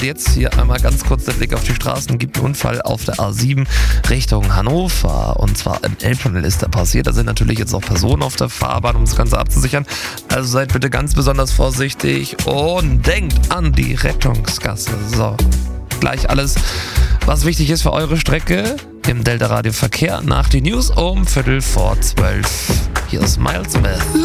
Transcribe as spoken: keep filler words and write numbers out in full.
Jetzt hier einmal ganz kurz der Blick auf die Straßen. Gibt einen Unfall auf der A sieben Richtung Hannover. Und zwar im Elbtunnel ist der passiert. Da sind natürlich jetzt auch Personen auf der Fahrbahn, um das Ganze abzusichern. Also seid bitte ganz besonders vorsichtig und denkt an die Rettungsgasse. So, gleich alles, was wichtig ist für eure Strecke im Delta Radio Verkehr nach den News um Viertel vor zwölf. Hier ist Miles Smith.